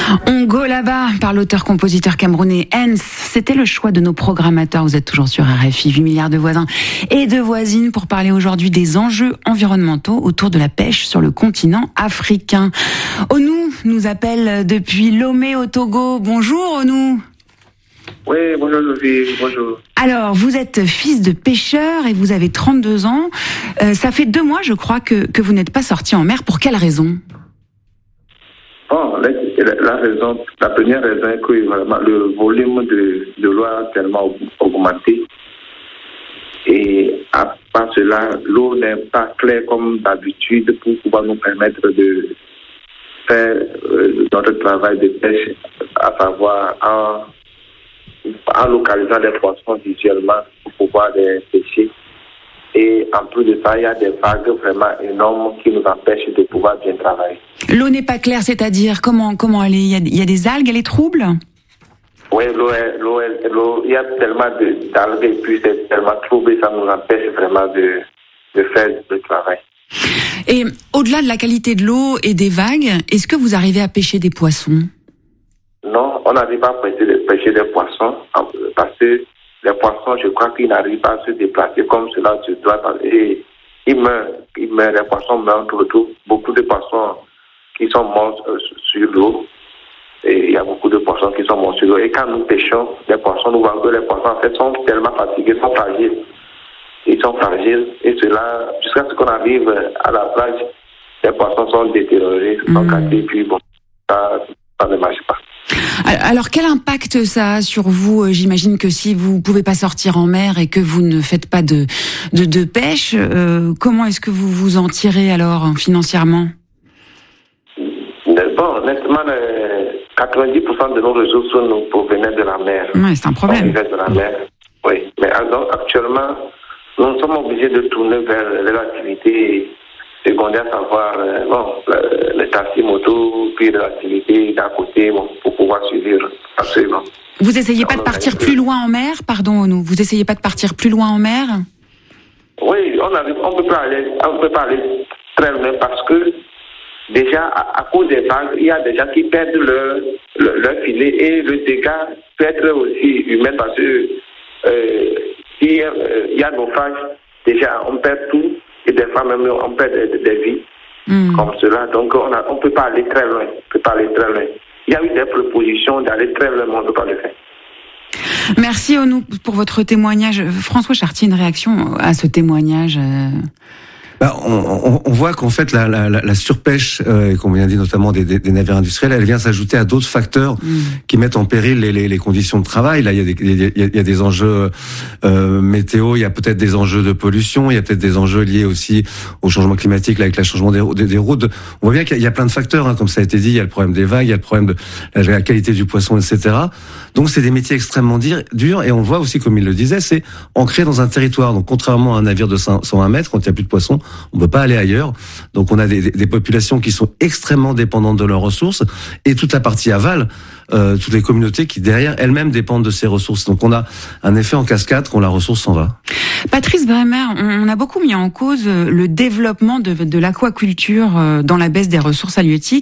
Ongo là-bas, par l'auteur-compositeur camerounais Hens. C'était le choix de nos programmateurs. Vous êtes toujours sur RFI, 8 milliards de voisins et de voisines pour parler aujourd'hui des enjeux environnementaux autour de la pêche sur le continent africain. Onou nous appelle depuis Lomé au Togo. Bonjour Onou. Oui, bonjour Sophie, bonjour. Alors, vous êtes fils de pêcheur et vous avez 32 ans. Ça fait 2 mois, je crois, que vous n'êtes pas sorti en mer. Pour quelle raison ? Bon, la première raison est que vraiment, le volume de l'eau a tellement augmenté. Et à part cela, l'eau n'est pas claire comme d'habitude pour pouvoir nous permettre de faire notre travail de pêche, à savoir en localisant les poissons visuellement pour pouvoir les pêcher. Et en plus de ça, il y a des vagues vraiment énormes qui nous empêchent de pouvoir bien travailler. L'eau n'est pas claire, c'est-à-dire comment elle est ? Il y a des algues, elle est trouble ? Oui, l'eau, il y a tellement d'algues et puis c'est tellement trouble et ça nous empêche vraiment de faire le travail. Et au-delà de la qualité de l'eau et des vagues, est-ce que vous arrivez à pêcher des poissons ? Non, on n'arrive pas à pêcher des poissons parce que les poissons, je crois qu'ils n'arrivent pas à se déplacer comme cela se doit. Et ils meurent, les poissons meurent tout. Beaucoup de poissons qui sont morts sur l'eau. Et il y a beaucoup de poissons qui sont morts sur l'eau. Et quand nous pêchons, les poissons, nous voyons que les poissons en fait sont tellement fatigués, sont fragiles. Ils sont fragiles. Et cela, jusqu'à ce qu'on arrive à la plage, les poissons sont détériorés, sont cassés, puis bon, ça ne marche pas. Alors, quel impact ça a sur vous ? J'imagine que si vous ne pouvez pas sortir en mer et que vous ne faites pas de pêche, comment est-ce que vous vous en tirez alors financièrement ? Bon, honnêtement, 90% de nos ressources nous provenaient de la mer. Oui, c'est un problème. De la mer. Oui, mais alors, actuellement, nous sommes obligés de tourner vers les activités secondaires, à savoir les taxis moto, puis l'activité d'à côté pour pouvoir suivre. Absolument. Vous essayez pas de partir plus loin en mer, pardon, Onou. Vous essayez pas de partir plus loin en mer ? Oui, on peut pas aller très loin parce que déjà à cause des vagues, il y a des gens qui perdent leur filet et le dégât peut être aussi humain parce que s'il y a naufrage, déjà on perd tout. Et des fois même on perd des vies comme cela. Donc on ne peut pas aller très loin. Il y a eu des propositions d'aller très loin, mais on ne peut pas le faire. Merci Onou pour votre témoignage. François Chartier, une réaction à ce témoignage on voit qu'en fait la surpêche, qu'on vient de dire notamment des navires industriels, elle vient s'ajouter à d'autres facteurs qui mettent en péril les conditions de travail. Là, il y a des enjeux météo, il y a peut-être des enjeux de pollution, il y a peut-être des enjeux liés aussi au changement climatique, là, avec le changement des routes. On voit bien qu'il y a plein de facteurs, comme ça a été dit. Il y a le problème des vagues, il y a le problème de la qualité du poisson, etc. Donc c'est des métiers extrêmement durs et on voit aussi, comme il le disait, c'est ancré dans un territoire. Donc contrairement à un navire de 120 mètres, quand il n'y a plus de poissons, on peut pas aller ailleurs. Donc on a des populations qui sont extrêmement dépendantes de leurs ressources et toute la partie aval, toutes les communautés qui derrière elles-mêmes dépendent de ces ressources. Donc on a un effet en cascade quand la ressource s'en va. Patrice Bremer, on a beaucoup mis en cause le développement de l'aquaculture dans la baisse des ressources halieutiques.